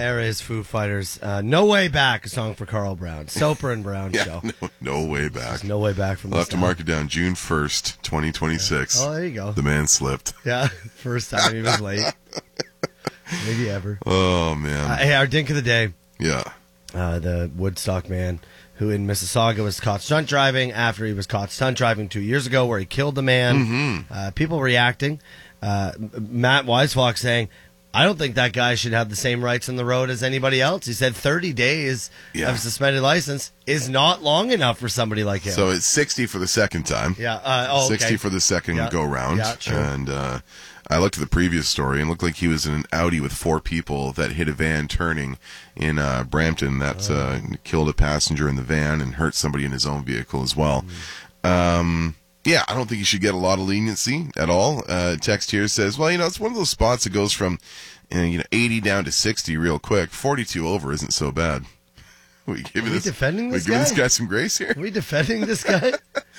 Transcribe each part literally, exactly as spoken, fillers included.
There is Foo Fighters. Uh, No Way Back, a song for Carl Brown. Soper and Brown yeah, show. No, no way back. There's no way back from We'll this have to now. mark it down. June first, twenty twenty-six. Oh, there you go. The man slipped. Yeah, first time he was late. Maybe ever. Oh, man. Uh, hey, our dink of the day. Yeah. Uh, the Woodstock man who in Mississauga was caught stunt driving after he was caught stunt driving two years ago where he killed a man. Mm-hmm. Uh, people reacting. Uh, Matt Weisfox saying, I don't think that guy should have the same rights on the road as anybody else. He said thirty days Yeah. of suspended license is not long enough for somebody like him. So it's sixty for the second time. yeah. Uh, oh, okay. sixty for the second Yeah. go round. Yeah, sure. And uh, I looked at the previous story and it looked like he was in an Audi with four people that hit a van turning in uh, Brampton that Oh. uh, killed a passenger in the van and hurt somebody in his own vehicle as well. Mm. Um, yeah, I don't think he should get a lot of leniency at all. Uh, text here says, well, you know, it's one of those spots that goes from uh, you know eighty down to sixty real quick. forty-two over isn't so bad. We giving Are we this, defending this we giving guy? this guy some grace here? Are we defending this guy?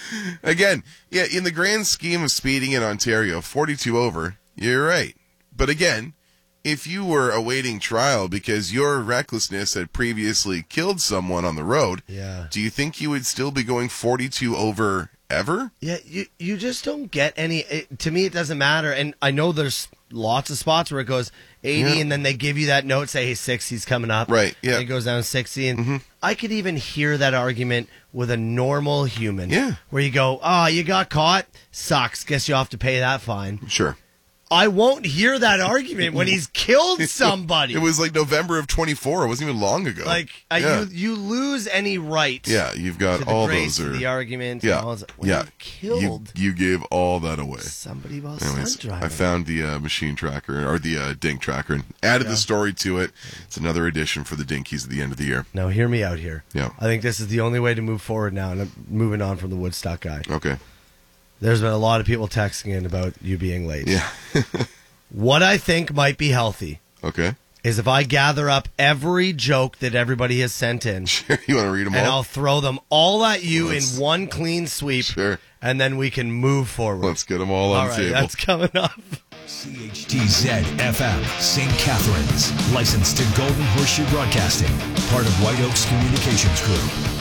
Again, yeah, in the grand scheme of speeding in Ontario, forty-two over, you're right. But again, if you were awaiting trial because your recklessness had previously killed someone on the road, Yeah. do you think you would still be going forty-two over ever? Yeah, you you just don't get any. It, to me, it doesn't matter. And I know there's lots of spots where it goes eighty, Yeah. and then they give you that note, say, hey, sixty's coming up. Right, yeah. And it goes down to sixty. And Mhm. I could even hear that argument with a normal human. Yeah. Where you go, oh, you got caught? Sucks. Guess you have to pay that fine. Sure. I won't hear that argument when he's killed somebody. It was like November of twenty-four. It wasn't even long ago. Like, uh, yeah. you, you lose any right yeah, you've to got the all grace those of are the argument. yeah, And all that. When yeah. you killed You, you gave all that away. somebody while Anyways, stunt driving. I found the uh, machine tracker or the uh, dink tracker and added Yeah. the story to it. It's another addition for the dinkies at the end of the year. Now, hear me out here. Yeah. I think this is the only way to move forward now, and I'm moving on from the Woodstock guy. Okay. There's been a lot of people texting in about you being late. Yeah. What I think might be healthy Okay. is if I gather up every joke that everybody has sent in, Sure. You want to read them and all? I'll throw them all at you Let's- in one clean sweep, Sure. and then we can move forward. Let's get them all all on right, the table. that's coming up. C H T Z F M, Saint Catharines. Licensed to Golden Horseshoe Broadcasting. Part of White Oaks Communications Group.